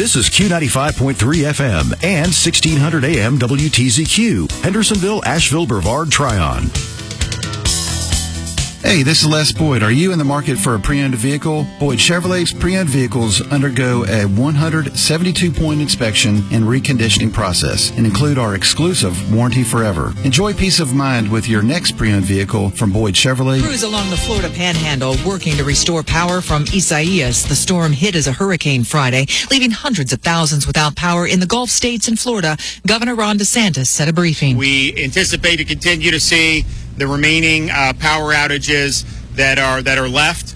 This is Q95.3 FM and 1600 AM WTZQ, Hendersonville, Asheville, Brevard, Tryon. Hey, this is Les Boyd. Are you in the market for a pre-owned vehicle? Boyd Chevrolet's pre-owned vehicles undergo a 172-point inspection and reconditioning process and include our exclusive Warranty Forever. Enjoy peace of mind with your next pre-owned vehicle from Boyd Chevrolet. Crews along the Florida Panhandle working to restore power from Isaias. The storm hit as a hurricane Friday, leaving hundreds of thousands without power in the Gulf states and Florida. Governor Ron DeSantis said a briefing. We anticipate to continue to see the remaining power outages that are left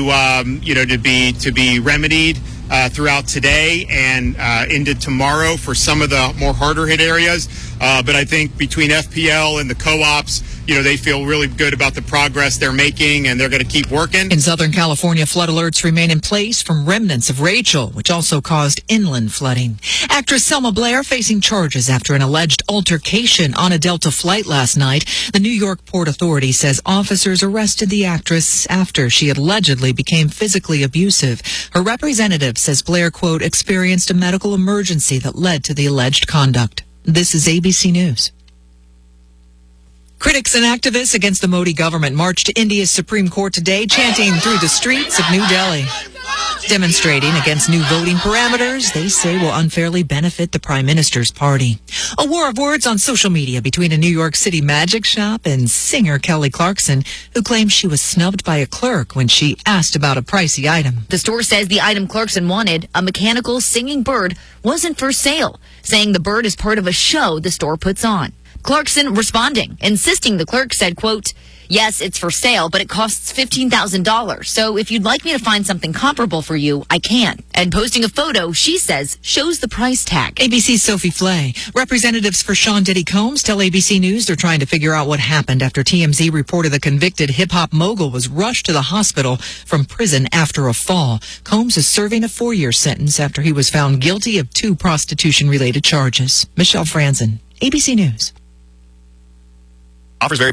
to be remedied throughout today and into tomorrow for some of the more harder hit areas. But I think between FPL and the co-ops, they feel really good about the progress they're making, and they're going to keep working. In Southern California, flood alerts remain in place from remnants of Rachel, which also caused inland flooding. Actress Selma Blair facing charges after an alleged altercation on a Delta flight last night. The New York Port Authority says officers arrested the actress after she allegedly became physically abusive. Her representative says Blair, quote, experienced a medical emergency that led to the alleged conduct. This is ABC News. Critics and activists against the Modi government marched to India's Supreme Court today, chanting through the streets of New Delhi. Demonstrating against new voting parameters they say will unfairly benefit the Prime Minister's party. A war of words on social media between a New York City magic shop and singer Kelly Clarkson, who claims she was snubbed by a clerk when she asked about a pricey item. The store says the item Clarkson wanted, a mechanical singing bird, wasn't for sale, saying the bird is part of a show the store puts on. Clarkson responding, insisting the clerk said, quote, yes, it's for sale, but it costs $15,000. So if you'd like me to find something comparable for you, I can. And posting a photo, she says, shows the price tag. ABC's Sophie Flay. Representatives for Sean Diddy Combs tell ABC News they're trying to figure out what happened after TMZ reported the convicted hip-hop mogul was rushed to the hospital from prison after a fall. Combs is serving a 4-year sentence after he was found guilty of 2 prostitution-related charges. Michelle Franzen, ABC News. Offers very...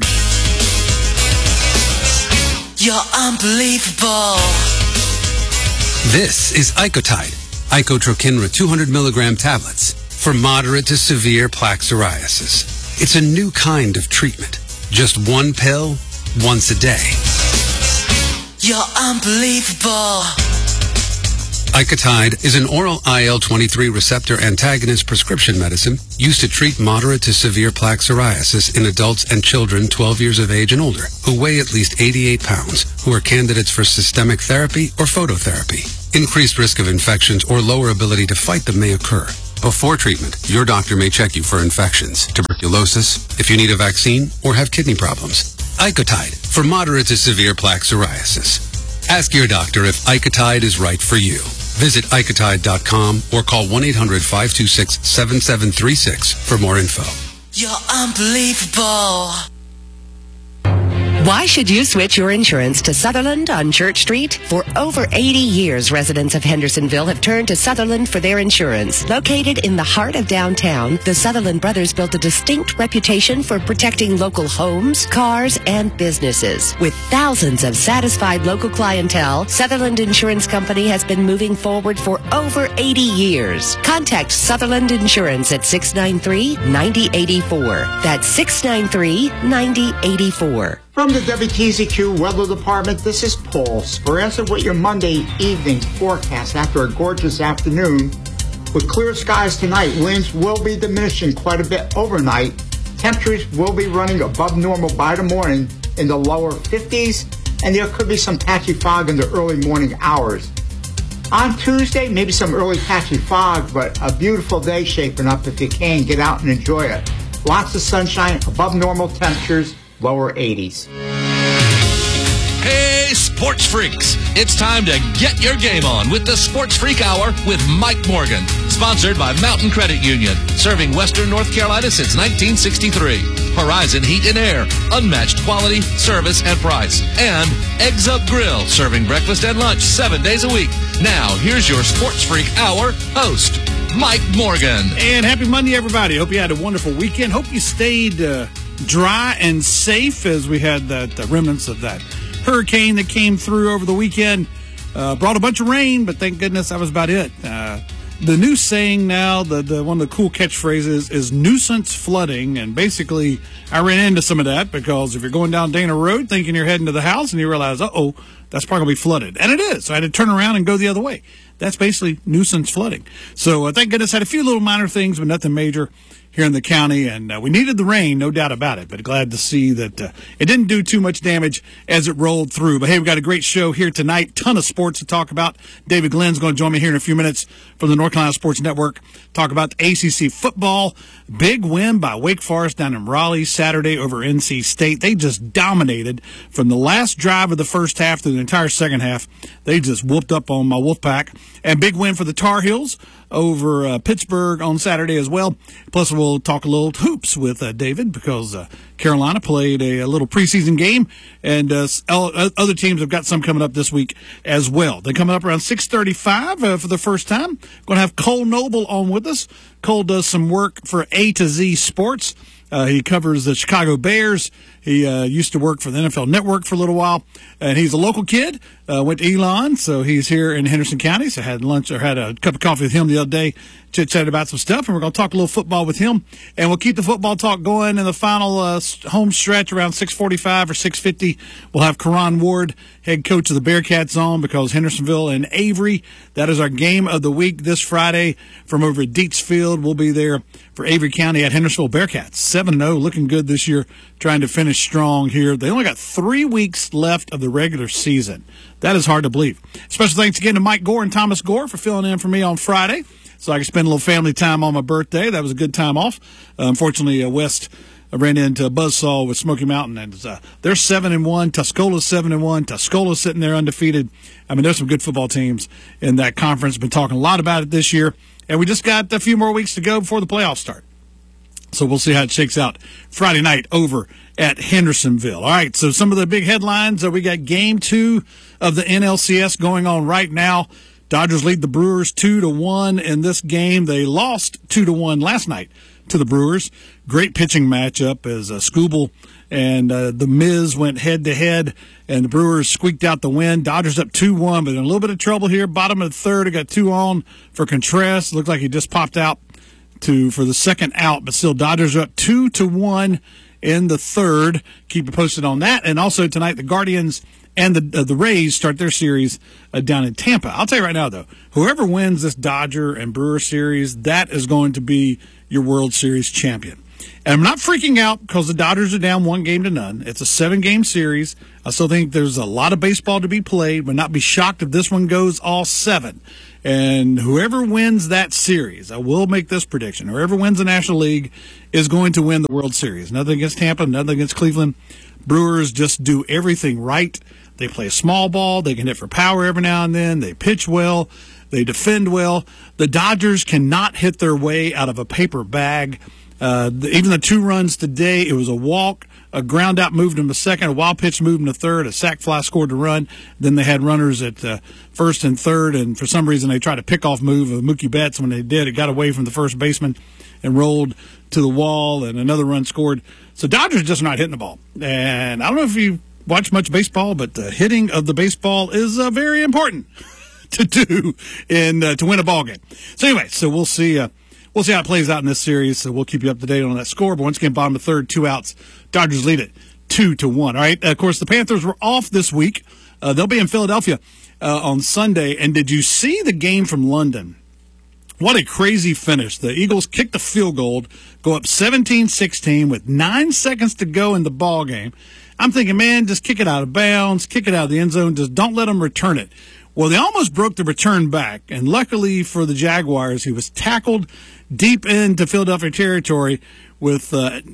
You're unbelievable. This is Icotide, Icotrokinra 200 milligram tablets for moderate to severe plaque psoriasis. It's a new kind of treatment. Just 1 pill, once a day. You're unbelievable. Icotide is an oral IL-23 receptor antagonist prescription medicine used to treat moderate to severe plaque psoriasis in adults and children 12 years of age and older who weigh at least 88 pounds, who are candidates for systemic therapy or phototherapy. Increased risk of infections or lower ability to fight them may occur. Before treatment, your doctor may check you for infections, tuberculosis, if you need a vaccine, or have kidney problems. Icotide for moderate to severe plaque psoriasis. Ask your doctor if Icotide is right for you. Visit Icotide.com or call 1-800-526-7736 for more info. You're unbelievable. Why should you switch your insurance to Sutherland on Church Street? For over 80 years, residents of Hendersonville have turned to Sutherland for their insurance. Located in the heart of downtown, the Sutherland brothers built a distinct reputation for protecting local homes, cars, and businesses. With thousands of satisfied local clientele, Sutherland Insurance Company has been moving forward for over 80 years. Contact Sutherland Insurance at 693-9084. That's 693-9084. From the WTZQ Weather Department, this is Paul Speranza with your Monday evening forecast after a gorgeous afternoon. With clear skies tonight, winds will be diminishing quite a bit overnight. Temperatures will be running above normal by the morning in the lower 50s, and there could be some patchy fog in the early morning hours. On Tuesday, maybe some early patchy fog, but a beautiful day shaping up if you can. Get out and enjoy it. Lots of sunshine, above normal temperatures, lower 80s. Hey, sports freaks! It's time to get your game on with the Sports Freak Hour with Mike Morgan. Sponsored by Mountain Credit Union, serving Western North Carolina since 1963. Horizon Heat and Air, unmatched quality, service, and price. And Eggs Up Grill, serving breakfast and lunch 7 days a week. Now, here's your Sports Freak Hour host, Mike Morgan. And happy Monday, everybody. Hope you had a wonderful weekend. Hope you stayed dry and safe as we had the remnants of that hurricane that came through over the weekend. Brought a bunch of rain, but thank goodness that was about it. The new saying now, the one of the cool catchphrases is nuisance flooding, and basically I ran into some of that because if you're going down Dana Road thinking you're heading to the house and you realize, uh-oh, that's probably going to be flooded. And it is. So I had to turn around and go the other way. That's basically nuisance flooding. So thank goodness I had a few little minor things, but nothing major here in the county, and we needed the rain, no doubt about it, but glad to see that it didn't do too much damage as it rolled through. But hey, we've got a great show here tonight, ton of sports to talk about. David Glenn's going to join me here in a few minutes from the North Carolina Sports Network, talk about the ACC football. Big win by Wake Forest down in Raleigh Saturday over NC State. They just dominated from the last drive of the first half to the entire second half. They just whooped up on my Wolfpack. And big win for the Tar Heels over Pittsburgh on Saturday as well. Plus, we'll talk a little hoops with David because Carolina played a little preseason game, and other teams have got some coming up this week as well. They're coming up around 6:35 for the first time. Going to have Cole Noble on with us. Cole does some work for A to Z Sports. He covers the Chicago Bears. He used to work for the NFL Network for a little while, and he's a local kid. Went to Elon, so he's here in Henderson County. So had lunch or had a cup of coffee with him the other day, chit-chatted about some stuff, and we're going to talk a little football with him. And we'll keep the football talk going in the final home stretch around 6:45 or 6:50. We'll have Karan Ward, head coach of the Bearcats, on because Hendersonville and Avery, that is our game of the week this Friday from over at Dietz Field. We'll be there for Avery County at Hendersonville Bearcats. 7-0, looking good this year, trying to finish strong here. They only got 3 weeks left of the regular season. That is hard to believe. Special thanks again to Mike Gore and Thomas Gore for filling in for me on Friday so I could spend a little family time on my birthday. That was a good time off. Unfortunately, West ran into a buzzsaw with Smoky Mountain, and they're 7-1. Tuscola's 7-1. Tuscola's sitting there undefeated. I mean, there's some good football teams in that conference. Been talking a lot about it this year, and we just got a few more weeks to go before the playoffs start. So we'll see how it shakes out Friday night over at Hendersonville. All right, so some of the big headlines. We got Game 2 of the NLCS going on right now. Dodgers lead the Brewers 2-1 in this game. They lost 2-1 last night to the Brewers. Great pitching matchup as Skubal and the Miz went head-to-head, and the Brewers squeaked out the win. Dodgers up 2-1, but in a little bit of trouble here. Bottom of the third, got 2 on for Contreras. Looked like he just popped out for the second out, but still Dodgers are up 2-1 in the third. Keep you posted on that. And also tonight, the Guardians and the Rays start their series down in Tampa. I'll tell you right now, though, whoever wins this Dodger and Brewer series, that is going to be your World Series champion. And I'm not freaking out because the Dodgers are down 1-0. It's a 7-game series. I still think there's a lot of baseball to be played, but not be shocked if this one goes all 7. And whoever wins that series, I will make this prediction, whoever wins the National League is going to win the World Series. Nothing against Tampa, nothing against Cleveland. Brewers just do everything right. They play a small ball. They can hit for power every now and then. They pitch well. They defend well. The Dodgers cannot hit their way out of a paper bag. Even the 2 runs today, it was a walk, a ground out moved him to second, a wild pitch moved him to third, a sac fly scored the run. Then they had runners at first and third, and for some reason they tried to pick off move of Mookie Betts. When they did, it got away from the first baseman and rolled to the wall, and another run scored. So Dodgers just not hitting the ball. And I don't know if you watch much baseball, but the hitting of the baseball is very important to do to win a ball game. So anyway, so we'll see. We'll see how it plays out in this series, so we'll keep you up to date on that score. But once again, bottom of the third, 2 outs. Dodgers lead it 2-1. All right. Of course, the Panthers were off this week. They'll be in Philadelphia on Sunday. And did you see the game from London? What a crazy finish. The Eagles kick the field goal, go up 17-16 with 9 seconds to go in the ball game. I'm thinking, man, just kick it out of bounds, kick it out of the end zone. Just don't let them return it. Well, they almost broke the return back, and luckily for the Jaguars, he was tackled deep into Philadelphia territory with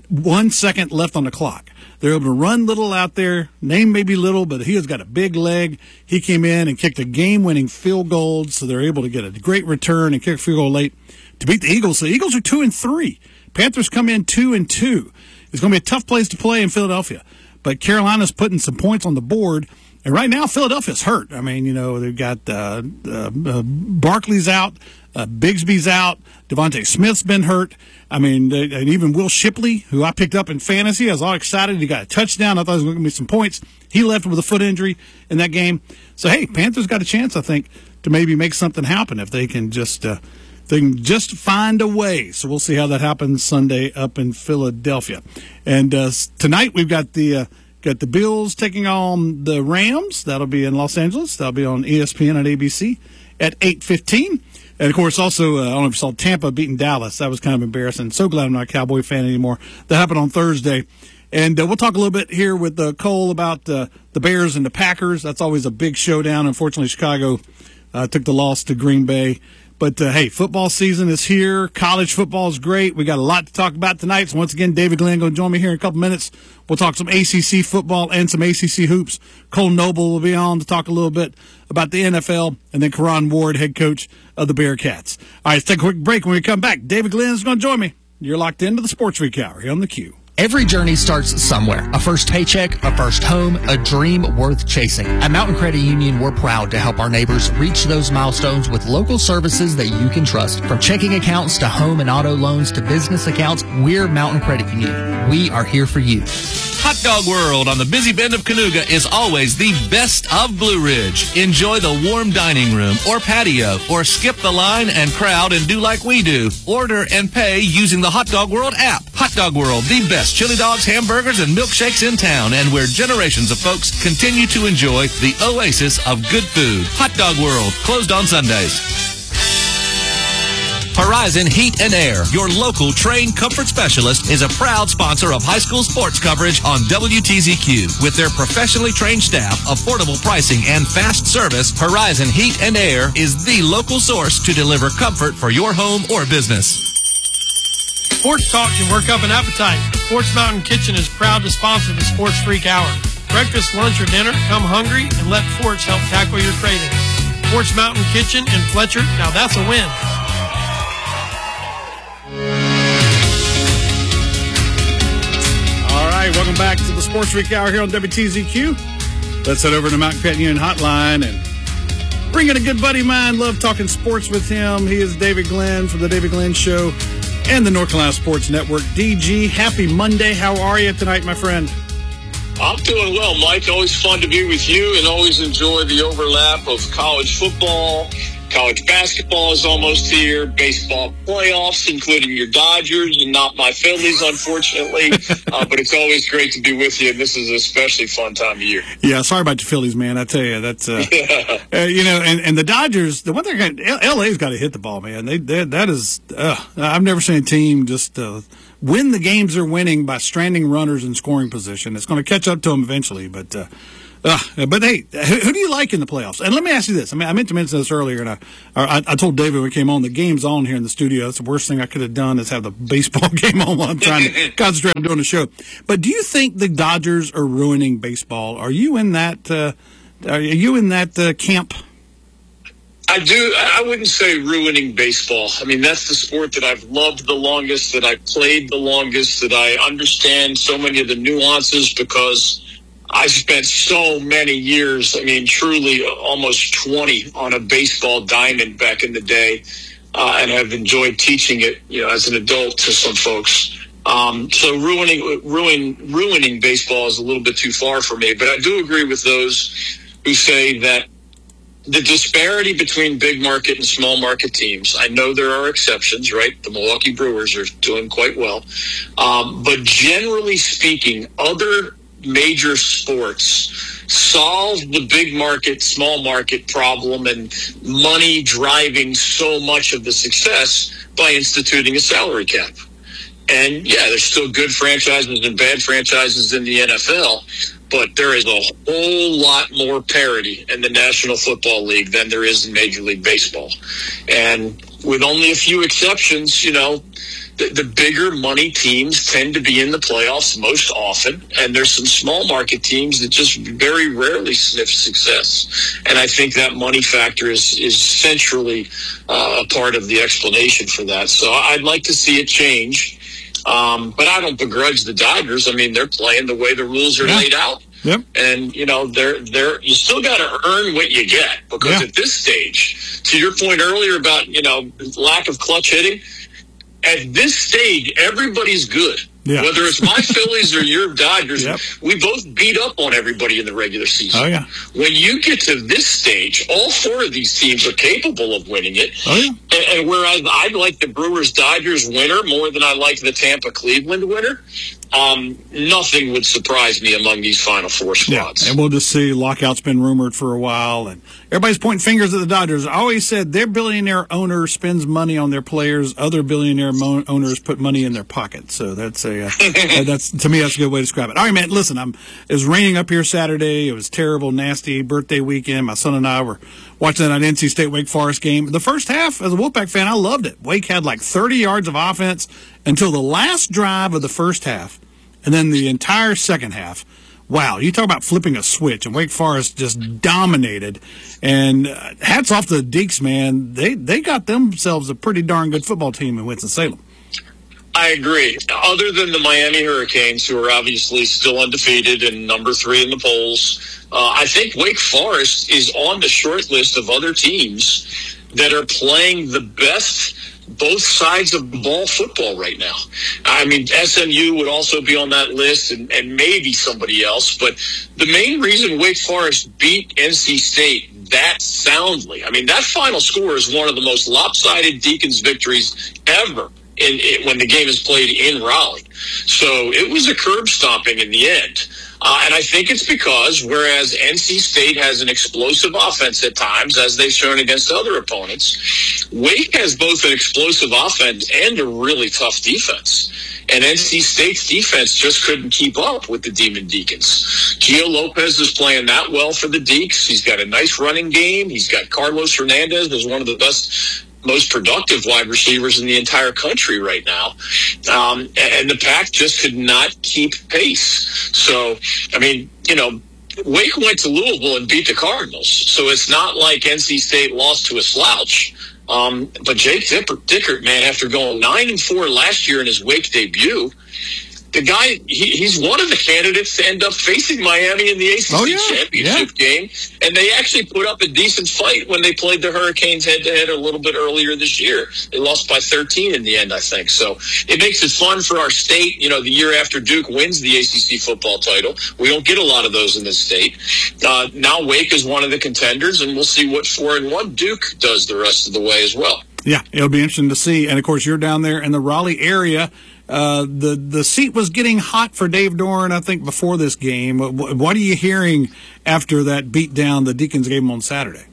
1 second left on the clock. They're able to run Little out there. Name may be Little, but he has got a big leg. He came in and kicked a game-winning field goal, so they're able to get a great return and kick a field goal late to beat the Eagles. So the Eagles are 2-3. Panthers come in 2-2. It's going to be a tough place to play in Philadelphia, but Carolina's putting some points on the board. And right now, Philadelphia's hurt. I mean, you know, they've got Barkley's out, Bigsby's out, Devontae Smith's been hurt. I mean, and even Will Shipley, who I picked up in fantasy, I was all excited. He got a touchdown. I thought he was going to give me some points. He left with a foot injury in that game. So, hey, Panthers got a chance, I think, to maybe make something happen if they can just they can just find a way. So we'll see how that happens Sunday up in Philadelphia. And tonight we've got the Bills taking on the Rams. That'll be in Los Angeles. That'll be on ESPN and ABC at 8:15. And, of course, also, I don't know if you saw Tampa beating Dallas. That was kind of embarrassing. So glad I'm not a Cowboy fan anymore. That happened on Thursday. And we'll talk a little bit here with Cole about the Bears and the Packers. That's always a big showdown. Unfortunately, Chicago took the loss to Green Bay. But, hey, football season is here. College football is great. We got a lot to talk about tonight. So, once again, David Glenn going to join me here in a couple minutes. We'll talk some ACC football and some ACC hoops. Cole Noble will be on to talk a little bit about the NFL. And then Karan Ward, head coach of the Bearcats. All right, let's take a quick break. When we come back, David Glenn is going to join me. You're locked into the Sports Week Hour here on the Q. Every journey starts somewhere. A first paycheck, a first home, a dream worth chasing. At Mountain Credit Union, we're proud to help our neighbors reach those milestones with local services that you can trust. From checking accounts to home and auto loans to business accounts, we're Mountain Credit Union. We are here for you. Hot Dog World on the busy bend of Canuga is always the best of Blue Ridge. Enjoy the warm dining room or patio, or skip the line and crowd and do like we do. Order and pay using the Hot Dog World app. Hot Dog World, the best chili dogs, hamburgers, and milkshakes in town, and where generations of folks continue to enjoy the oasis of good food. Hot Dog World, closed on Sundays. Horizon Heat and Air, your local trained comfort specialist, is a proud sponsor of high school sports coverage on WTZQ. With their professionally trained staff, affordable pricing, and fast service, Horizon Heat and Air is the local source to deliver comfort for your home or business. Sports talk can work up an appetite. Sports Mountain Kitchen is proud to sponsor the Sports Freak Hour. Breakfast, lunch, or dinner, come hungry and let Forts help tackle your cravings. Sports Mountain Kitchen in Fletcher, now that's a win. All right, welcome back to the Sports Week Hour here on WTZQ. Let's head over to Mountain Credit Union Hotline and bring in a good buddy of mine. Love talking sports with him. He is David Glenn from the David Glenn Show and the North Carolina Sports Network. DG, happy Monday. How are you tonight, my friend? I'm doing well, Mike. Always fun to be with you and always enjoy the overlap of college football. College basketball is almost here. Baseball playoffs, including your Dodgers and not my Phillies, unfortunately. But it's always great to be with you. And this is an especially fun time of year. Yeah, sorry about the Phillies, man. I tell you, that's and the Dodgers. The one thing, LA's got to hit the ball, man. That is. I've never seen a team just win the games they're winning by stranding runners in scoring position. It's going to catch up to them eventually, but hey, who do you like in the playoffs? And let me ask you this. I mean, I meant to mention this earlier, and I told David when we came on, the game's on here in the studio. That's the worst thing I could have done is have the baseball game on while I'm trying to concentrate on doing the show. But do you think the Dodgers are ruining baseball? Are you in that camp? I do. I wouldn't say ruining baseball. I mean, that's the sport that I've loved the longest, that I've played the longest, that I understand so many of the nuances because I spent so many years, I mean, truly almost 20 on a baseball diamond back in the day, and have enjoyed teaching it, as an adult to some folks. So ruining baseball is a little bit too far for me, but I do agree with those who say that the disparity between big market and small market teams, I know there are exceptions, right? The Milwaukee Brewers are doing quite well. But generally speaking, other major sports solve the big market, small market problem and money driving so much of the success by instituting a salary cap. And yeah, there's still good franchises and bad franchises in the NFL, but there is a whole lot more parity in the National Football League than there is in Major League Baseball. And with only a few exceptions, the bigger money teams tend to be in the playoffs most often, and there's some small market teams that just very rarely sniff success. And I think that money factor is centrally a part of the explanation for that. So I'd like to see it change. But I don't begrudge the Dodgers. I mean, they're playing the way the rules are laid out. Yep. And, you still got to earn what you get because at this stage, to your point earlier about, lack of clutch hitting, at this stage, everybody's good. Yeah. Whether it's my Phillies or your Dodgers, we both beat up on everybody in the regular season. Oh, yeah. When you get to this stage, all four of these teams are capable of winning it. Oh, yeah. And whereas I like the Brewers-Dodgers winner more than I like the Tampa-Cleveland winner, nothing would surprise me among these Final Four squads. Yeah, and we'll just see. Lockout's been rumored for a while, and everybody's pointing fingers at the Dodgers. I always said their billionaire owner spends money on their players. Other billionaire owners put money in their pockets. So that's that's to me, that's a good way to describe it. All right, man. Listen, it was raining up here Saturday. It was terrible, nasty birthday weekend. My son and I were watching that NC State Wake Forest game. The first half, as a Wolfpack fan, I loved it. Wake had like 30 yards of offense until the last drive of the first half. And then the entire second half, wow, you talk about flipping a switch, and Wake Forest just dominated. And hats off to the Deeks, man. They got themselves a pretty darn good football team in Winston-Salem. I agree. Other than the Miami Hurricanes, who are obviously still undefeated and number 3 in the polls, I think Wake Forest is on the short list of other teams that are playing the best both sides of the ball football right now. I mean, SMU would also be on that list and maybe somebody else. But the main reason Wake Forest beat NC State that soundly, I mean, that final score is one of the most lopsided Deacons victories ever when the game is played in Raleigh. So it was a curb stomping in the end. And I think it's because whereas NC State has an explosive offense at times, as they've shown against other opponents, Wake has both an explosive offense and a really tough defense. And NC State's defense just couldn't keep up with the Demon Deacons. Gio Lopez is playing that well for the Deeks. He's got a nice running game. He's got Carlos Hernandez, who's one of the best, most productive wide receivers in the entire country right now. And the Pack just could not keep pace. So, I mean, you know, Wake went to Louisville and beat the Cardinals. So it's not like NC State lost to a slouch. But Jake Dickert, man, after going 9-4 last year in his Wake debut, the guy, he's one of the candidates to end up facing Miami in the ACC championship game. And they actually put up a decent fight when they played the Hurricanes head-to-head a little bit earlier this year. They lost by 13 in the end, I think. So it makes it fun for our state. You know, the year after Duke wins the ACC football title, we don't get a lot of those in this state. Now Wake is one of the contenders, and we'll see what 4-1 Duke does the rest of the way as well. Yeah, it'll be interesting to see. And, of course, you're down there in the Raleigh area. The seat was getting hot for Dave Doeren, I think, before this game. What are you hearing after that beat down the Deacons game on Saturday?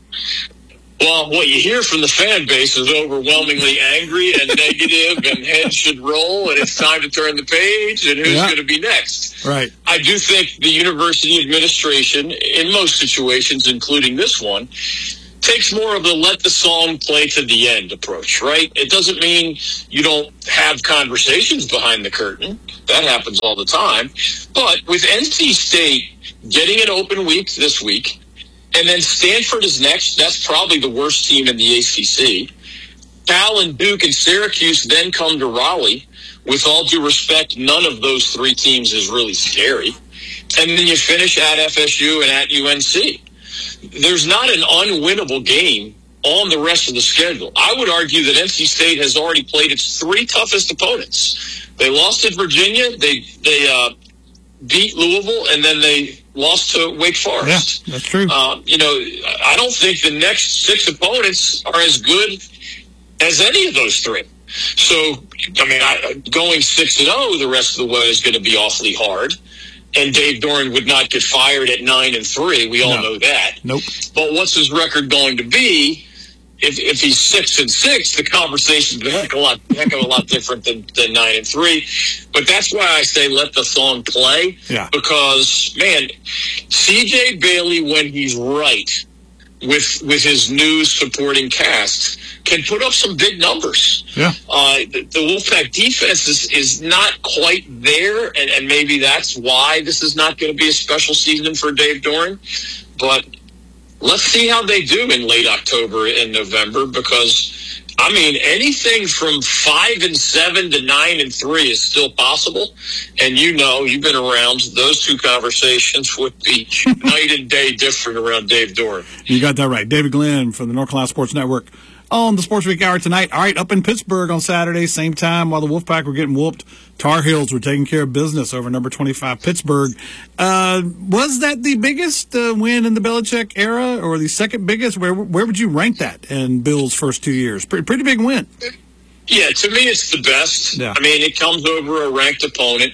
Well, what you hear from the fan base is overwhelmingly angry and negative, and heads should roll, and it's time to turn the page, and who's going to be next? Right. I do think the university administration, in most situations, including this one, takes more of a let the song play to the end approach, right? It doesn't mean you don't have conversations behind the curtain. That happens all the time. But with NC State getting an open week this week, and then Stanford is next, that's probably the worst team in the ACC. Cal and Duke and Syracuse then come to Raleigh. With all due respect, none of those three teams is really scary. And then you finish at FSU and at UNC. There's not an unwinnable game on the rest of the schedule. I would argue that NC State has already played its 3 toughest opponents. They lost at Virginia, they beat Louisville, and then they lost to Wake Forest. Yeah, that's true. You know, I don't think the next 6 opponents are as good as any of those 3. So, I mean, going 6-0 the rest of the way is going to be awfully hard. And Dave Doeren would not get fired at 9-3. We all know that. Nope. But what's his record going to be? If he's 6-6, the conversation is a heck of a lot different than 9-3. But that's why I say let the song play. Yeah. Because, man, C.J. Bailey, when he's right with his new supporting cast, can put up some big numbers. Yeah. The Wolfpack defense is not quite there, and maybe that's why this is not going to be a special season for Dave Doeren. But let's see how they do in late October and November, because, I mean, anything from 5-7 to 9-3 is still possible. And you know, you've been around, those 2 conversations would be night and day different around Dave Doeren. You got that right. David Glenn from the North Carolina Sports Network on the Sports Week Hour tonight. All right, up in Pittsburgh on Saturday, same time while the Wolfpack were getting whooped, Tar Heels were taking care of business over number 25 Pittsburgh. Was that the biggest win in the Belichick era, or the second biggest? Where would you rank that in Bill's first 2 years? Pretty big win. Yeah, to me, it's the best. Yeah. I mean, it comes over a ranked opponent.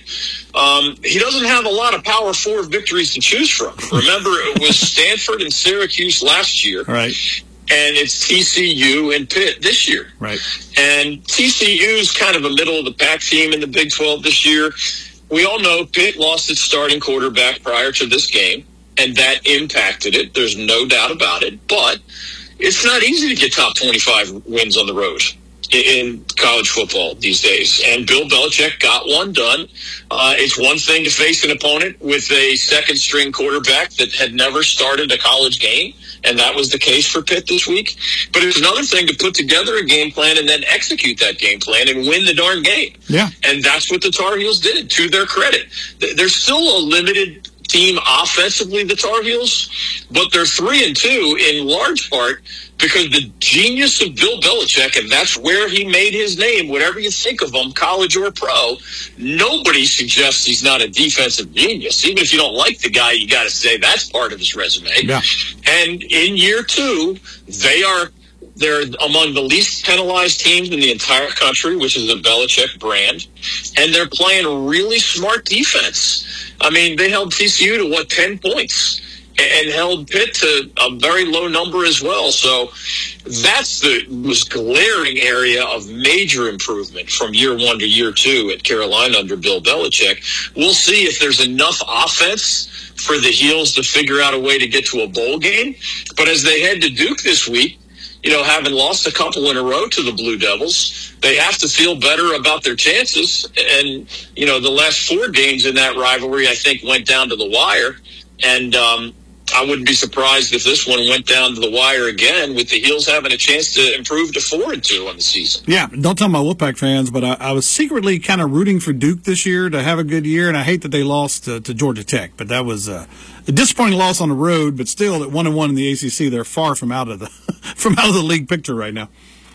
He doesn't have a lot of Power 4 victories to choose from. Remember, it was Stanford and Syracuse last year. Right. And it's TCU and Pitt this year. Right. And TCU's kind of a middle-of-the-pack team in the Big 12 this year. We all know Pitt lost its starting quarterback prior to this game, and that impacted it. There's no doubt about it. But it's not easy to get top 25 wins on the road in college football these days. And Bill Belichick got one done. It's one thing to face an opponent with a second-string quarterback that had never started a college game, and that was the case for Pitt this week. But it's another thing to put together a game plan and then execute that game plan and win the darn game. Yeah. And that's what the Tar Heels did, to their credit. They're still a limited team offensively, the Tar Heels, but they're 3-2 in large part because the genius of Bill Belichick, and that's where he made his name, whatever you think of him, college or pro, nobody suggests he's not a defensive genius. Even if you don't like the guy, you got to say that's part of his resume. Yeah. And in year two, they're among the least penalized teams in the entire country, which is the Belichick brand, and they're playing really smart defense. I mean, they held TCU to, 10 points? And held Pitt to a very low number as well. So that's the most glaring area of major improvement from year one to year two at Carolina under Bill Belichick. We'll see if there's enough offense for the Heels to figure out a way to get to a bowl game. But as they head to Duke this week, having lost a couple in a row to the Blue Devils, they have to feel better about their chances. And, the last 4 games in that rivalry, I think, went down to the wire. And I wouldn't be surprised if this one went down to the wire again, with the Heels having a chance to improve to 4-2 on the season. Yeah, don't tell my Wolfpack fans, but I was secretly kind of rooting for Duke this year to have a good year, and I hate that they lost to Georgia Tech. But that was a disappointing loss on the road. But still, at 1-1 in the ACC, they're far from out of the league picture right now.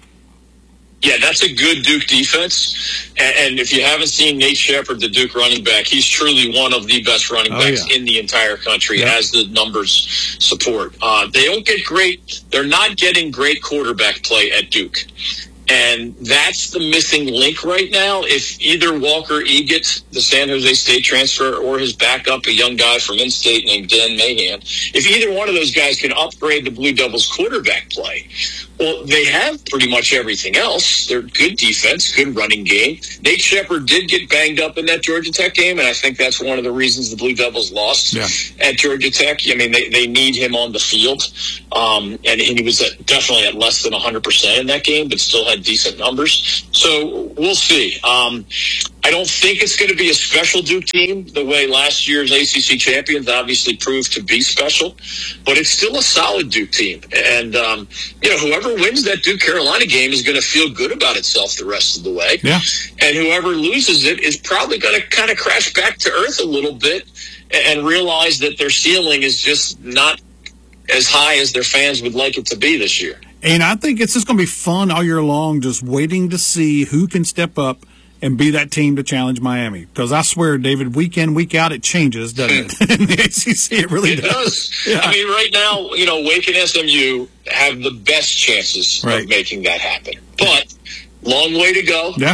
Yeah, that's a good Duke defense. And if you haven't seen Nate Shepard, the Duke running back, he's truly one of the best running backs in the entire country, as the numbers support. They don't get they're not getting great quarterback play at Duke. And that's the missing link right now. If either Walker Eggett, the San Jose State transfer, or his backup, a young guy from in-state named Dan Mahan, if either one of those guys can upgrade the Blue Devils' quarterback play, well, they have pretty much everything else. They're good defense, good running game. Nate Shepard did get banged up in that Georgia Tech game, and I think that's one of the reasons the Blue Devils lost at Georgia Tech. I mean, they need him on the field, and he was definitely at less than 100% in that game, but still had decent numbers. So we'll see. I don't think it's going to be a special Duke team the way last year's ACC champions obviously proved to be special, but it's still a solid Duke team. And, whoever wins that Duke-Carolina game is going to feel good about itself the rest of the way. Yeah. And whoever loses it is probably going to kind of crash back to earth a little bit and realize that their ceiling is just not as high as their fans would like it to be this year. And I think it's just going to be fun all year long, just waiting to see who can step up and be that team to challenge Miami. Because I swear, David, week in, week out, it changes, doesn't it? In the ACC, it really does. Yeah. I mean, right now, Wake and SMU have the best chances of making that happen. But long way to go. Yeah.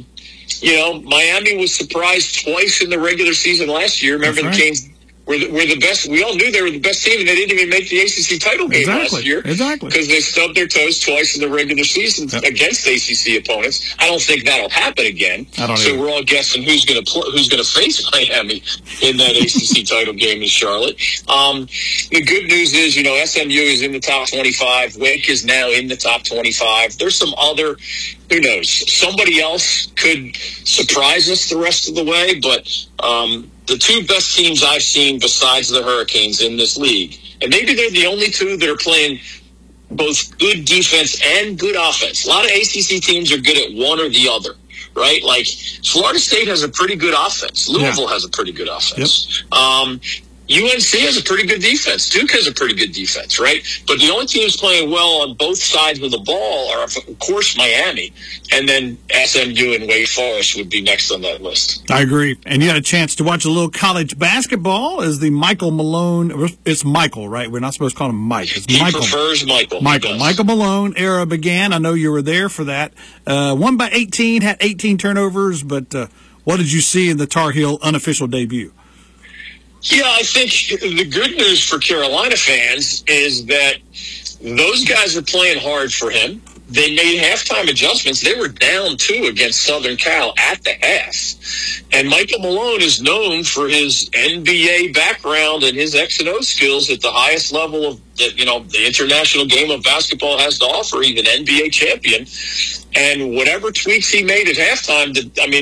Miami was surprised twice in the regular season last year. Remember the Canes were the best. We all knew they were the best team, and they didn't even make the ACC title game last year. Exactly. Because they stubbed their toes twice in the regular season against ACC opponents. I don't think that'll happen again. So we're all guessing who's going to face Miami in that ACC title game in Charlotte. The good news is, SMU is in the top 25. Wake is now in the top 25. There's some other. Who knows? Somebody else could surprise us the rest of the way, but the two best teams I've seen besides the Hurricanes in this league, and maybe they're the only two that are playing both good defense and good offense. A lot of ACC teams are good at one or the other, right? Like Florida State has a pretty good offense. Louisville has a pretty good offense. UNC has a pretty good defense. Duke has a pretty good defense, right? But the only teams playing well on both sides of the ball are, of course, Miami. And then SMU and Wake Forest would be next on that list. I agree. And you had a chance to watch a little college basketball as the Michael Malone, it's Michael, right? We're not supposed to call him Mike. It's He Michael. prefers Michael. Michael Malone era began. I know you were there for that. Won by 18, had 18 turnovers, but what did you see in the Tar Heel unofficial debut? Yeah, I think the good news for Carolina fans is that those guys are playing hard for him. They made halftime adjustments. They were down 2 against Southern Cal at the half. And Michael Malone is known for his NBA background and his X and O skills at the highest level of the international game of basketball has to offer. He's an NBA champion. And whatever tweaks he made at halftime,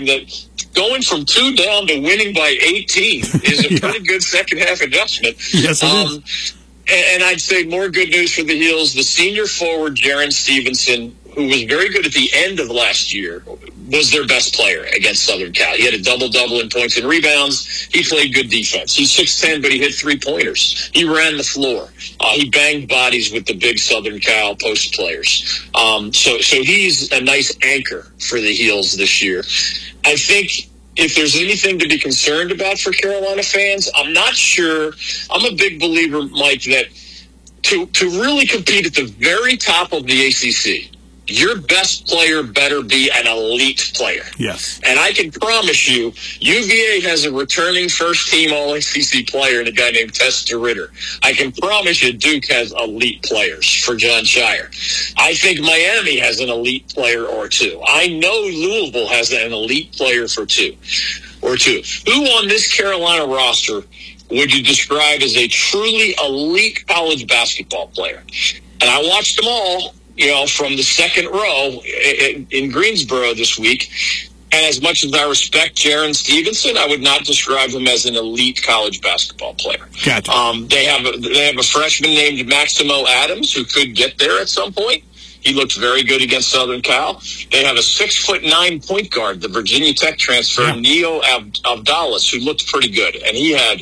going from 2 down to winning by 18 is a pretty good second half adjustment. Yes, it is. And I'd say more good news for the Heels. The senior forward, Jaren Stevenson, who was very good at the end of last year, was their best player against Southern Cal. He had a double-double in points and rebounds. He played good defense. He's 6'10", but he hit 3-pointers. He ran the floor. He banged bodies with the big Southern Cal post players. So he's a nice anchor for the Heels this year. I think if there's anything to be concerned about for Carolina fans, I'm not sure. I'm a big believer, Mike, that to really compete at the very top of the ACC, your best player better be an elite player. Yes. And I can promise you, UVA has a returning first-team All-ACC player and a guy named Testa Ritter. I can promise you Duke has elite players for John Shire. I think Miami has an elite player or two. I know Louisville has an elite player for two. Who on this Carolina roster would you describe as a truly elite college basketball player? And I watched them all, from the second row in Greensboro this week. And as much as I respect Jaren Stevenson, I would not describe him as an elite college basketball player. Gotcha. They have a freshman named Maximo Adams who could get there at some point. He looked very good against Southern Cal. They have a 6'9" point guard, the Virginia Tech transfer, Neo Abdallas, who looked pretty good. And he had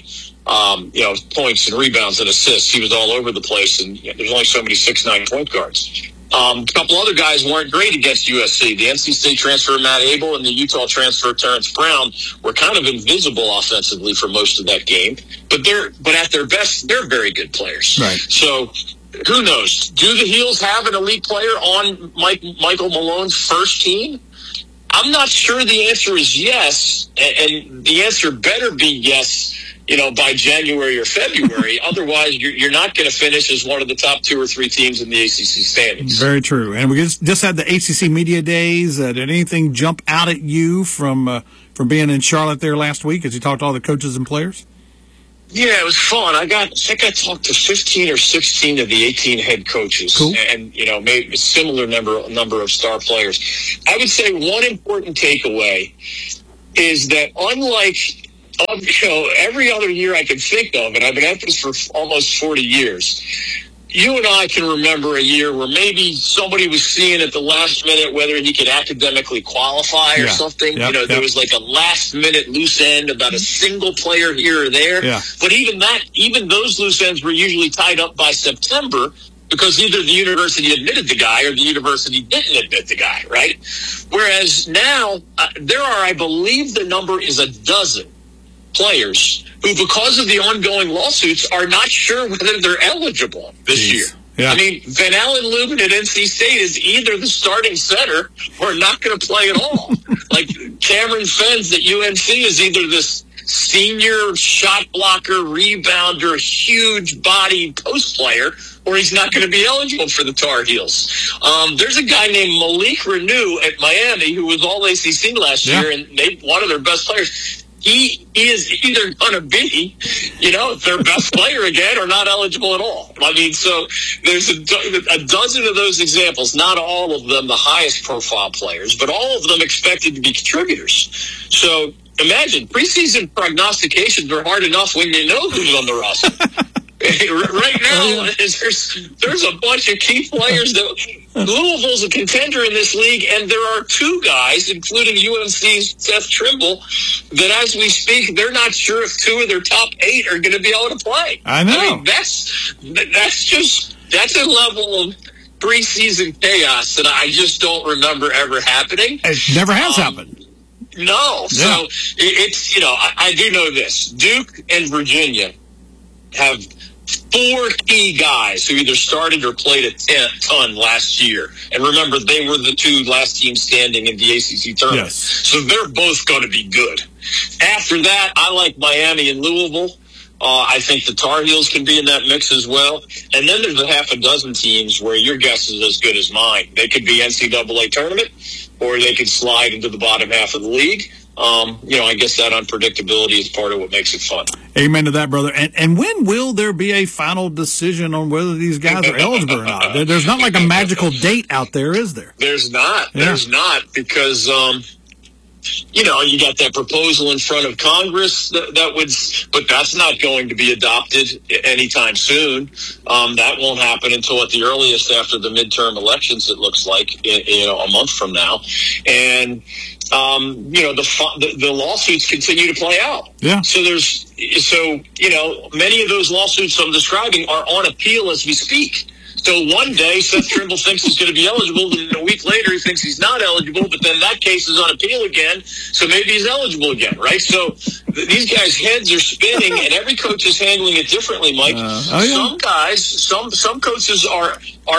points and rebounds and assists. He was all over the place, and there's only so many 6'9" point guards. A couple other guys weren't great against USC. The NC State transfer, Matt Abel, and the Utah transfer, Terrence Brown, were kind of invisible offensively for most of that game. But at their best, they're very good players. Right. So who knows? Do the Heels have an elite player on Michael Malone's first team? I'm not sure the answer is yes, and the answer better be yes, by January or February. Otherwise, you're not going to finish as one of the top 2 or 3 teams in the ACC standings. Very true. And we just had the ACC Media Days. Did anything jump out at you from being in Charlotte there last week as you talked to all the coaches and players? Yeah, it was fun. I think I talked to 15 or 16 of the 18 head coaches, cool. And maybe a similar number of star players. I would say one important takeaway is that unlike every other year I can think of, and I've been at this for almost 40 years, you and I can remember a year where maybe somebody was seeing at the last minute whether he could academically qualify or something. There was like a last-minute loose end about a single player here or there. Yeah. But even those loose ends were usually tied up by September because either the university admitted the guy or the university didn't admit the guy, right? Whereas now, there are, I believe the number is 12 players who, because of the ongoing lawsuits, are not sure whether they're eligible this year. Yeah. I mean, Van Allen Lubin at NC State is either the starting center or not going to play at all. Like Cameron Fens at UNC is either this senior shot blocker, rebounder, huge body post player, or he's not going to be eligible for the Tar Heels. There's a guy named Malik Renew at Miami who was all ACC last year, and one of their best players. He is either going to be, their best player again or not eligible at all. I mean, so there's a dozen of those examples, not all of them the highest profile players, but all of them expected to be contributors. So imagine, preseason prognostications are hard enough when you know who's on the roster. Right now, there's a bunch of key players that Louisville's a contender in this league, and there are two guys, including UNC's Seth Trimble, that as we speak, they're not sure if two of their top 8 are going to be able to play. I know. I mean, that's a level of preseason chaos that I just don't remember ever happening. It never has happened. No. Yeah. So it's, I do know this. Duke and Virginia have 4 key guys who either started or played a ton last year. And remember, they were the 2 last teams standing in the ACC tournament. Yes. So they're both going to be good. After that, I like Miami and Louisville. I think the Tar Heels can be in that mix as well. And then there's a half a dozen teams where your guess is as good as mine. They could be NCAA tournament, or they could slide into the bottom half of the league. I guess that unpredictability is part of what makes it fun. Amen to that, brother. And when will there be a final decision on whether these guys are eligible or not? There's not like a magical date out there, is there? There's not. Yeah. There's not, because you got that proposal in front of Congress but that's not going to be adopted anytime soon. That won't happen until at the earliest after the midterm elections, it looks like, a month from now. And, the lawsuits continue to play out. Yeah. So many of those lawsuits I'm describing are on appeal as we speak. So one day, Seth Trimble thinks he's going to be eligible, and a week later he thinks he's not eligible, but then that case is on appeal again, so maybe he's eligible again, right? So these guys' heads are spinning, and every coach is handling it differently, Mike. Some guys, some coaches are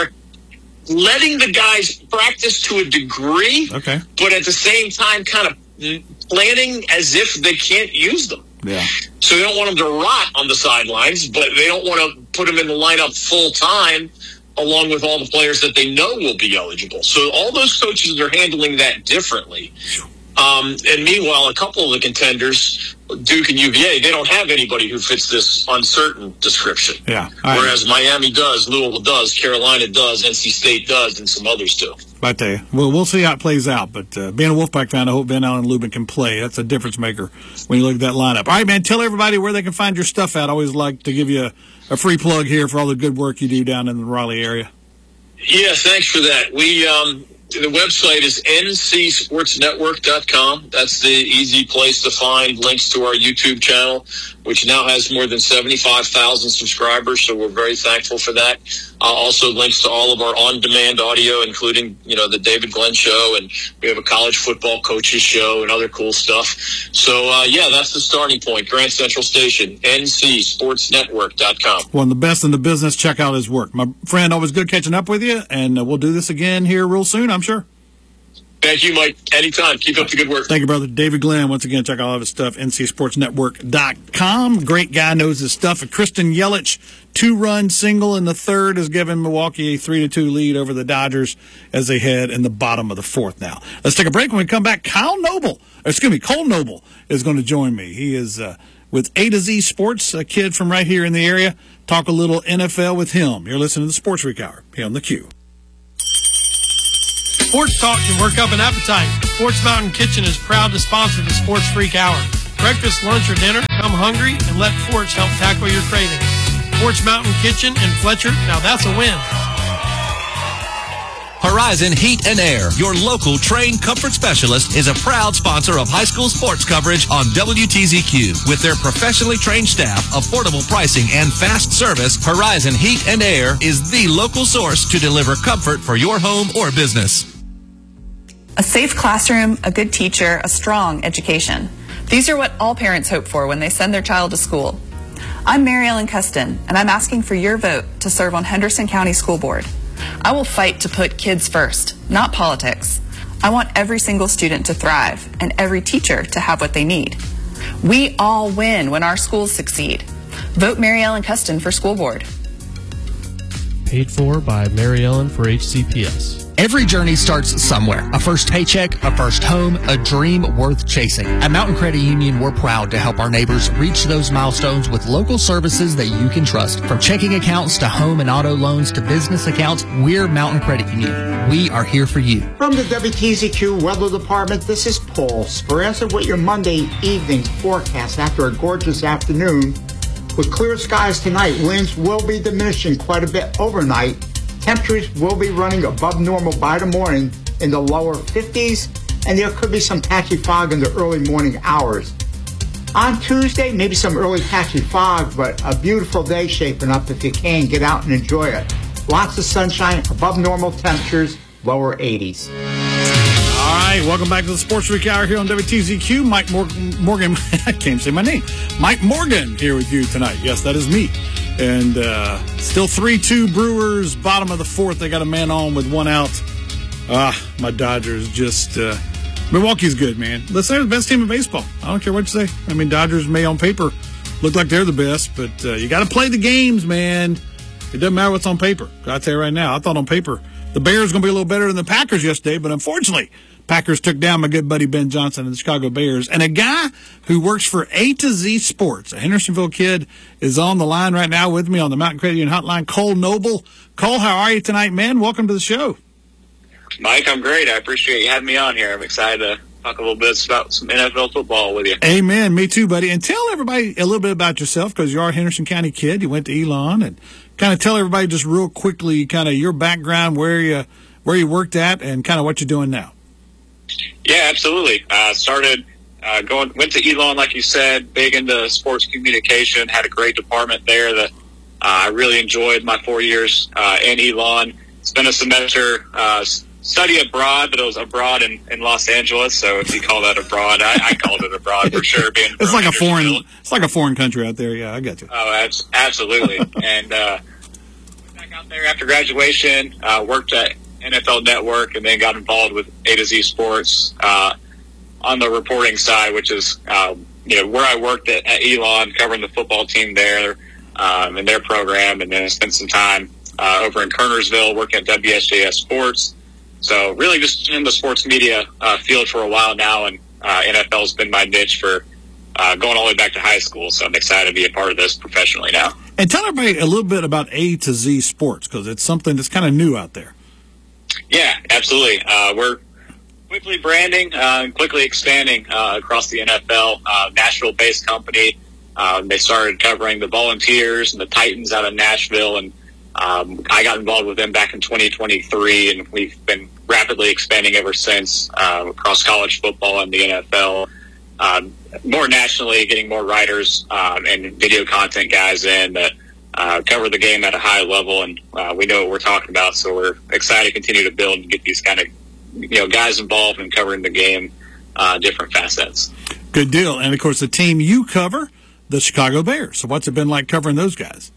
letting the guys practice to a degree, okay, but at the same time kind of planning as if they can't use them. Yeah. So they don't want them to rot on the sidelines, but they don't want to put them in the lineup full time along with all the players that they know will be eligible. So all those coaches are handling that differently. And meanwhile, a couple of the contenders, Duke and UVA, they don't have anybody who fits this uncertain description. Yeah. Whereas Miami does, Louisville does, Carolina does, NC State does, and some others do. I tell you, we'll see how it plays out. But being a Wolfpack fan, I hope Van Allen Lubin can play. That's a difference maker when you look at that lineup. All right, man, tell everybody where they can find your stuff at. I always like to give you a free plug here for all the good work you do down in the Raleigh area. Yeah, thanks for that. The website is ncsportsnetwork.com. That's the easy place to find links to our YouTube channel, which now has more than 75,000 subscribers, so we're very thankful for that. Also links to all of our on-demand audio, including, the David Glenn Show, and we have a college football coaches show and other cool stuff. So, that's the starting point. Grand Central Station, ncsportsnetwork.com. One of the best in the business. Check out his work. My friend, always good catching up with you, and we'll do this again here real soon, I'm sure. Thank you, Mike. Anytime. Keep up the good work. Thank you, brother. David Glenn, once again, check out all of his stuff, ncsportsnetwork.com. Great guy, knows his stuff. A Kristen Yelich 2-run single in the third has given Milwaukee a 3-2 lead over the Dodgers as they head in the bottom of the fourth now. Let's take a break. When we come back, Cole Noble is going to join me. He is with A to Z Sports, a kid from right here in the area. Talk a little NFL with him. You're listening to the Sports Freak Hour here on the Q. Sports talk can work up an appetite. Sports Mountain Kitchen is proud to sponsor the Sports Freak Hour. Breakfast, lunch, or dinner, come hungry and let Forts help tackle your cravings. Sports Mountain Kitchen in Fletcher, now that's a win. Horizon Heat and Air, your local trained comfort specialist, is a proud sponsor of high school sports coverage on WTZQ. With their professionally trained staff, affordable pricing, and fast service, Horizon Heat and Air is the local source to deliver comfort for your home or business. A safe classroom, a good teacher, a strong education. These are what all parents hope for when they send their child to school. I'm Mary Ellen Custon, and I'm asking for your vote to serve on Henderson County School Board. I will fight to put kids first, not politics. I want every single student to thrive and every teacher to have what they need. We all win when our schools succeed. Vote Mary Ellen Custon for School Board. Paid for by Mary Ellen for HCPS. Every journey starts somewhere. A first paycheck, a first home, a dream worth chasing. At Mountain Credit Union, we're proud to help our neighbors reach those milestones with local services that you can trust. From checking accounts to home and auto loans to business accounts, we're Mountain Credit Union. We are here for you. From the WTZQ Weather Department, this is Paul Speranza with your Monday evening forecast. After a gorgeous afternoon With clear skies tonight, winds will be diminishing quite a bit overnight. Temperatures will be running above normal by the morning in the lower 50s, and there could be some patchy fog in the early morning hours. On Tuesday, maybe some early patchy fog, but a beautiful day shaping up if you can. Get out and enjoy it. Lots of sunshine, above normal temperatures, lower 80s. All right, welcome back to the Sports Freak Hour here on WTZQ. Mike Morgan, I can't say my name. Mike Morgan here with you tonight. Yes, that is me. And still 3-2 Brewers, bottom of the fourth. They got a man on with one out. My Dodgers just... Milwaukee's good, man. Let's say they're the best team in baseball. I don't care what you say. I mean, Dodgers may on paper look like they're the best, but you got to play the games, man. It doesn't matter what's on paper. I'll tell you right now, I thought on paper the Bears going to be a little better than the Packers yesterday, but unfortunately, Packers took down my good buddy Ben Johnson and the Chicago Bears. And a guy who works for A to Z Sports, a Hendersonville kid, is on the line right now with me on the Mountain Credit Union Hotline, Cole Noble. Cole, how are you tonight, man? Welcome to the show. Mike, I'm great. I appreciate you having me on here. I'm excited to talk a little bit about some NFL football with you. Amen. Me too, buddy. And tell everybody a little bit about yourself, because you are a Henderson County kid. You went to Elon, and kind of tell everybody just real quickly kind of your background, where you worked at, and kind of what you're doing now. Yeah, absolutely. Went to Elon, like you said, big into sports communication, had a great department there that I really enjoyed my 4 years in Elon. Spent a semester study abroad, but it was abroad in Los Angeles. So if you call that abroad, I called it abroad for sure. It's like a foreign country out there. Yeah, I got you. Oh, absolutely. And back out there after graduation, worked at NFL Network, and then got involved with A to Z Sports on the reporting side, which is where I worked at Elon, covering the football team there and their program, and then I spent some time over in Kernersville working at WSJS Sports. So really just in the sports media field for a while now, and NFL's been my niche for going all the way back to high school. So I'm excited to be a part of this professionally now. And tell everybody a little bit about A to Z Sports, because it's something that's kind of new out there. Yeah, absolutely. We're quickly branding and quickly expanding across the NFL. Nashville-based company. They started covering the Volunteers and the Titans out of Nashville, and I got involved with them back in 2023, and we've been rapidly expanding ever since across college football and the NFL. More nationally, getting more writers and video content guys in that cover the game at a high level, and we know what we're talking about, so we're excited to continue to build and get these kind of guys involved in covering the game, different facets. Good deal. And, of course, the team you cover, the Chicago Bears. So what's it been like covering those guys?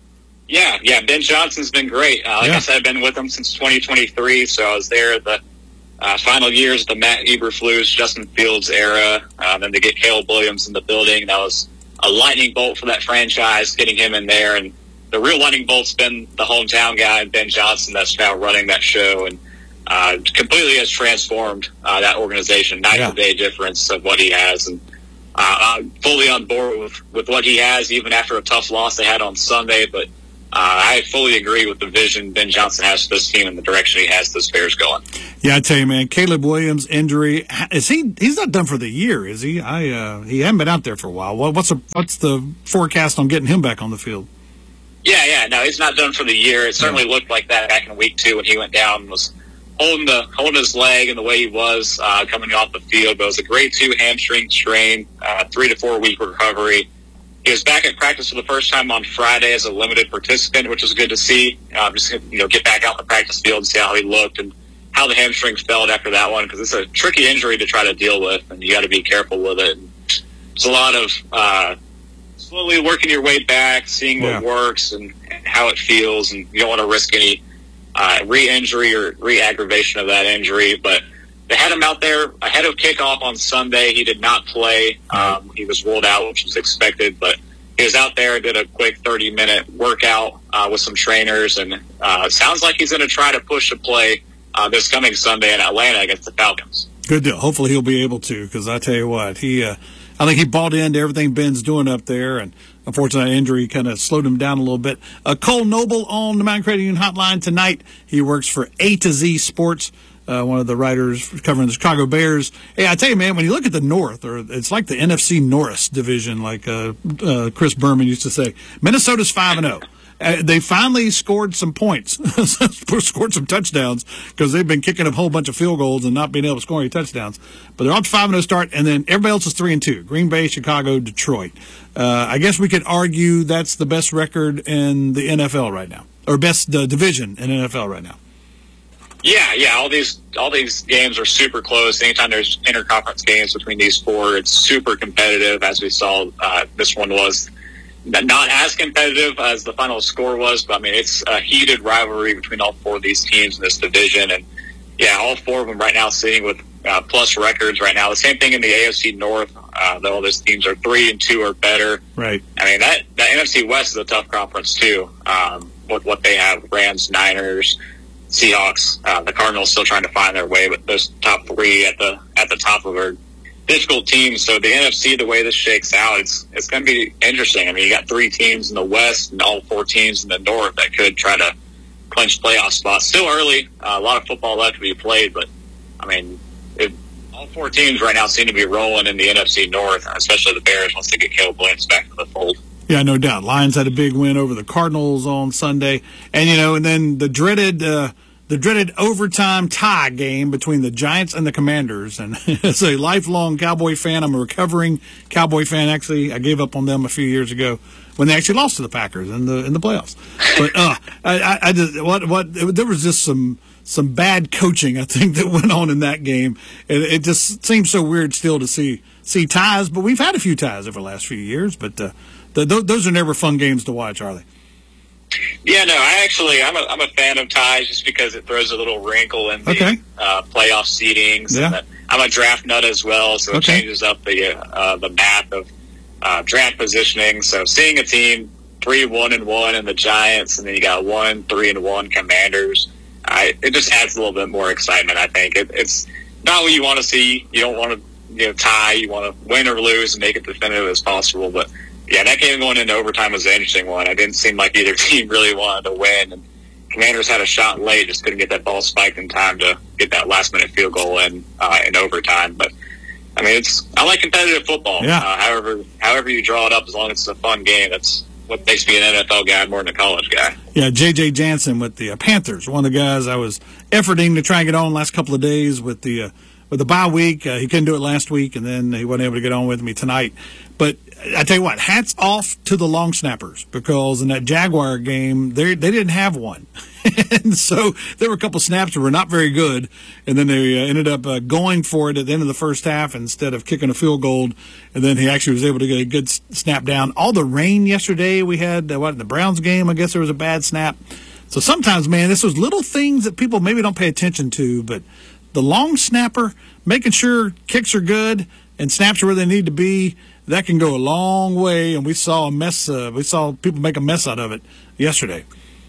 Yeah, Ben Johnson's been great. I said, I've been with him since 2023, so I was there at the final years of the Matt Eberflus, Justin Fields era. Then to get Caleb Williams in the building, that was a lightning bolt for that franchise, getting him in there. And the real lightning bolt's been the hometown guy, Ben Johnson, that's now running that show, and completely has transformed that organization. Night and day difference of what he has, and I'm fully on board with what he has, even after a tough loss they had on Sunday. But I fully agree with the vision Ben Johnson has for this team and the direction he has this Bears going. Yeah, I tell you, man, Caleb Williams' injury, he's not done for the year, is he? He hasn't been out there for a while. What's the forecast on getting him back on the field? Yeah, no, he's not done for the year. It certainly looked like that back in week 2 when he went down and was holding his leg and the way he was coming off the field. But it was a grade 2 hamstring strain, 3 to 4 week recovery. He was back at practice for the first time on Friday as a limited participant, which was good to see. Just get back out in the practice field and see how he looked and how the hamstring felt after that one, because it's a tricky injury to try to deal with, and you got to be careful with it. And it's a lot of slowly working your way back, seeing what works and how it feels, and you don't want to risk any re-injury or re-aggravation of that injury. But they had him out there ahead of kickoff on Sunday. He did not play. He was ruled out, which was expected, but he was out there, did a quick 30-minute workout with some trainers, and it sounds like he's going to try to push a play this coming Sunday in Atlanta against the Falcons. Good deal. Hopefully he'll be able to, because I tell you what, I think he bought into everything Ben's doing up there, and unfortunately, that injury kind of slowed him down a little bit. Cole Noble on the Mountain Credit Union Hotline tonight. He works for A to Z Sports. one of the writers covering the Chicago Bears. Hey, I tell you, man, when you look at the North, or it's like the NFC Norris division, like Chris Berman used to say, Minnesota's 5-0. They finally scored some points, scored some touchdowns, because they've been kicking a whole bunch of field goals and not being able to score any touchdowns. But they're off to 5-0 start, and then everybody else is 3-2. Green Bay, Chicago, Detroit. I guess we could argue that's the best record in the NFL right now, or best division in NFL right now. Yeah. All these games are super close. Anytime there's interconference games between these four, it's super competitive. As we saw, this one was not as competitive as the final score was, but I mean, it's a heated rivalry between all four of these teams in this division. And yeah, all four of them right now sitting with plus records right now. The same thing in the AFC North. All those teams are 3-2 or better. Right. I mean, that NFC West is a tough conference too. What they have, Rams, Niners, Seahawks, the Cardinals still trying to find their way, but those top three at the top of our difficult teams. So the NFC, the way this shakes out, it's going to be interesting. I mean, you got three teams in the West and all four teams in the North that could try to clinch playoff spots. Still early, a lot of football left to be played, but I mean, all four teams right now seem to be rolling in the NFC North, especially the Bears once they get Caleb Williams back in the fold. Yeah, no doubt. Lions had a big win over the Cardinals on Sunday, and and then the dreaded overtime tie game between the Giants and the Commanders. And as a lifelong Cowboy fan, I'm a recovering Cowboy fan. Actually, I gave up on them a few years ago when they actually lost to the Packers in the playoffs. But I just there was just some bad coaching, I think, that went on in that game. It just seems so weird still to see ties, but we've had a few ties over the last few years. But those are never fun games to watch, are they? Yeah, no, I'm a fan of ties just because it throws a little wrinkle in the playoff seedings. Yeah. And I'm a draft nut as well, so it changes up the math of draft positioning. So seeing a team 3-1-1 and the Giants, and then you got 1-3-1 Commanders, it just adds a little bit more excitement. I think it's not what you want to see. You don't want to tie. You want to win or lose and make it definitive as possible, but. Yeah, that game going into overtime was an interesting one. It didn't seem like either team really wanted to win. And Commanders had a shot late, just couldn't get that ball spiked in time to get that last-minute field goal in overtime. But, I mean, I like competitive football. Yeah. However you draw it up, as long as it's a fun game, that's what makes me an NFL guy more than a college guy. Yeah, J.J. Jansen with the Panthers, one of the guys I was efforting to try and get on the last couple of days with the bye week. He couldn't do it last week, and then he wasn't able to get on with me tonight. But I tell you what, hats off to the long snappers, because in that Jaguar game, they didn't have one. And so there were a couple snaps that were not very good, and then they ended up going for it at the end of the first half instead of kicking a field goal, and then he actually was able to get a good snap down. All the rain yesterday we had, in the Browns game, I guess there was a bad snap. So sometimes, man, this was little things that people maybe don't pay attention to, but the long snapper, making sure kicks are good and snaps are where they need to be, that can go a long way, and we saw people make a mess out of it yesterday.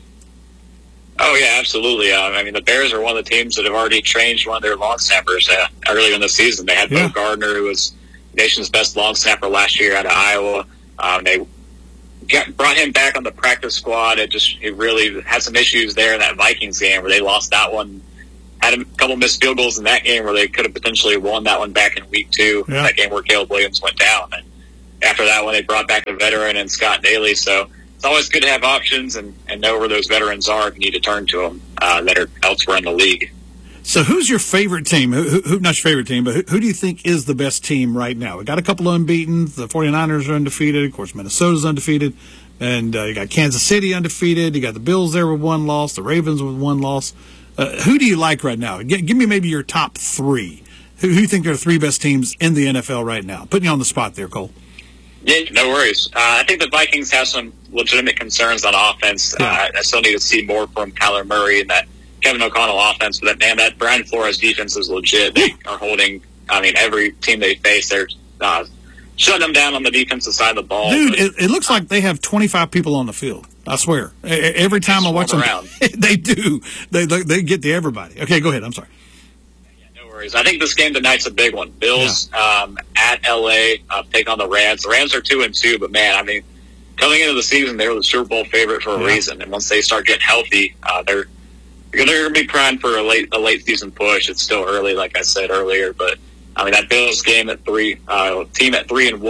Oh, yeah, absolutely. I mean, the Bears are one of the teams that have already changed one of their long snappers earlier in the season. They had Bo Gardner, who was nation's best long snapper last year out of Iowa. They brought him back on the practice squad. It really had some issues there in that Vikings game where they lost that one. Had a couple missed field goals in that game where they could have potentially won that one back in week 2, that game where Caleb Williams went down. And after that one, they brought back the veteran and Scott Daly. So it's always good to have options and know where those veterans are if you need to turn to them that are elsewhere in the league. So who's your favorite team? Who not your favorite team, but who do you think is the best team right now? We got a couple of unbeaten. The 49ers are undefeated. Of course, Minnesota's undefeated. And you got Kansas City undefeated. You got the Bills there with one loss. The Ravens with one loss. Who do you like right now? Give me maybe your top 3. Who do you think are the 3 best teams in the NFL right now? Putting you on the spot there, Cole. Yeah, no worries. I think the Vikings have some legitimate concerns on offense. I still need to see more from Kyler Murray and that Kevin O'Connell offense. But that Brian Flores defense is legit. They are holding, every team they face, they're shutting them down on the defensive side of the ball. Dude, it looks like they have 25 people on the field. I swear. Every time I watch them, they do. They get to everybody. Okay, go ahead. I'm sorry. Yeah, no worries. I think this game tonight's a big one. Bills at L.A. Take on the Rams. The Rams are 2-2, but man, coming into the season, they were the Super Bowl favorite for a reason. And once they start getting healthy, they're You're going to be crying for a late season push. It's still early, like I said earlier, but I mean that Bills game at team at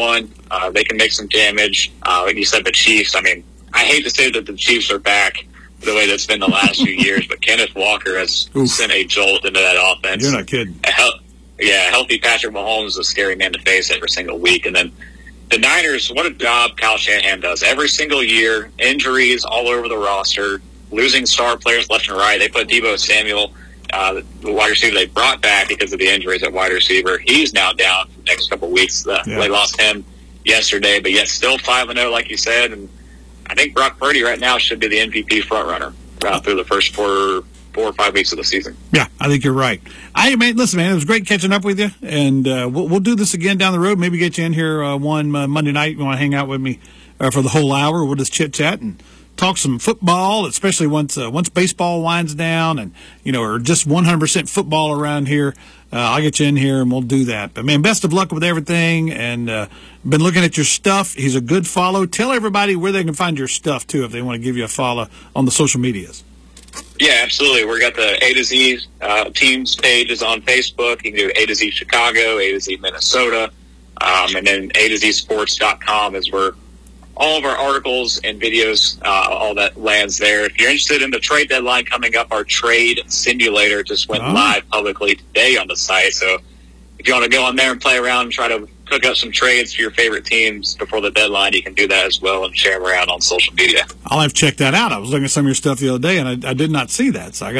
3-1, they can make some damage. Like you said, the Chiefs. I mean, I hate to say that the Chiefs are back the way that's been the last few years, but Kenneth Walker has sent a jolt into that offense. You're not kidding. Healthy Patrick Mahomes is a scary man to face every single week, and then the Niners. What a job Kyle Shanahan does every single year. Injuries all over the roster. Losing star players left and right. They put Deebo Samuel, the wide receiver they brought back because of the injuries at wide receiver. He's now down for the next couple of weeks. They lost him yesterday, but yet still 5-0, like you said. And I think Brock Purdy right now should be the MVP frontrunner through the first 4 or 5 weeks of the season. Yeah, I think you're right. Listen, man, it was great catching up with you, and we'll do this again down the road. Maybe get you in here one Monday night. You want to hang out with me for the whole hour? We'll just chit-chat and talk some football, especially once baseball winds down and, or just 100% football around here. I'll get you in here and we'll do that. But, man, best of luck with everything. And been looking at your stuff. He's a good follow. Tell everybody where they can find your stuff, too, if they want to give you a follow on the social medias. Yeah, absolutely. We got the A to Z teams pages on Facebook. You can do A to Z Chicago, A to Z Minnesota, and then A to Z Sports.com is where all of our articles and videos, all that lands there. If you're interested in the trade deadline coming up, our trade simulator just went live publicly today on the site. So if you want to go on there and play around and try to cook up some trades for your favorite teams before the deadline, you can do that as well and share them around on social media. I'll have to check that out. I was looking at some of your stuff the other day, and I did not see that. So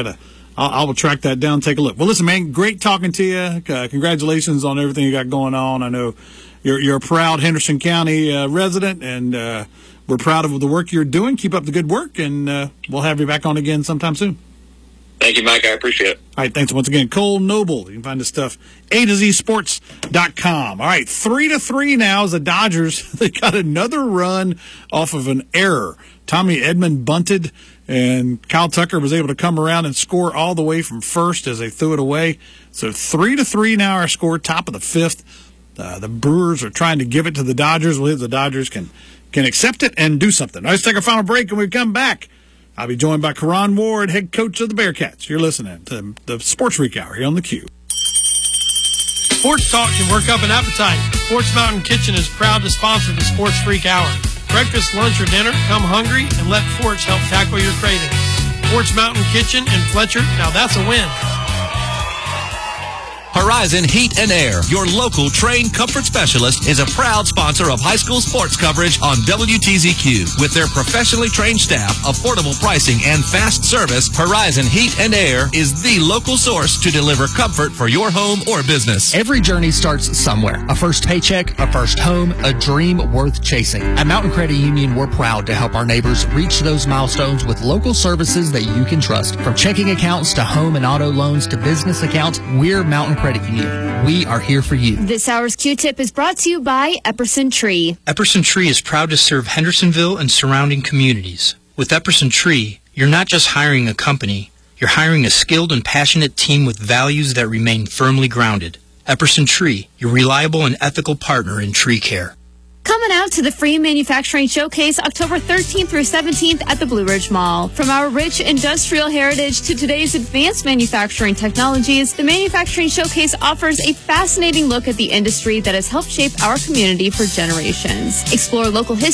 I will track that down and take a look. Well, listen, man, great talking to you. Congratulations on everything you got going on. I know you're a proud Henderson County resident, and we're proud of the work you're doing. Keep up the good work, and we'll have you back on again sometime soon. Thank you, Mike. I appreciate it. All right, thanks once again. Cole Noble. You can find his stuff, A2ZSports.com. All right, 3-3 now as the Dodgers, they got another run off of an error. Tommy Edman bunted, and Kyle Tucker was able to come around and score all the way from first as they threw it away. So 3-3 now our score, top of the fifth. The Brewers are trying to give it to the Dodgers. Well, the Dodgers can accept it and do something. All right, let's take our final break, and we come back. I'll be joined by Karan Ward, head coach of the Bearcats. You're listening to the Sports Freak Hour here on theCUBE. Sports talk can work up an appetite. Sports Mountain Kitchen is proud to sponsor the Sports Freak Hour. Breakfast, lunch, or dinner, come hungry and let Forts help tackle your cravings. Sports Mountain Kitchen in Fletcher, now that's a win. Horizon Heat and Air, your local trained comfort specialist, is a proud sponsor of high school sports coverage on WTZQ. With their professionally trained staff, affordable pricing, and fast service, Horizon Heat and Air is the local source to deliver comfort for your home or business. Every journey starts somewhere. A first paycheck, a first home, a dream worth chasing. At Mountain Credit Union, we're proud to help our neighbors reach those milestones with local services that you can trust. From checking accounts to home and auto loans to business accounts, we're Mountain Credit Union. We are here for you. This hour's Q-Tip is brought to you by Epperson Tree. Epperson Tree is proud to serve Hendersonville and surrounding communities. With Epperson Tree, you're not just hiring a company, you're hiring a skilled and passionate team with values that remain firmly grounded. Epperson Tree, your reliable and ethical partner in tree care. Coming out to the Free Manufacturing Showcase October 13th through 17th at the Blue Ridge Mall. From our rich industrial heritage to today's advanced manufacturing technologies, the Manufacturing Showcase offers a fascinating look at the industry that has helped shape our community for generations. Explore local history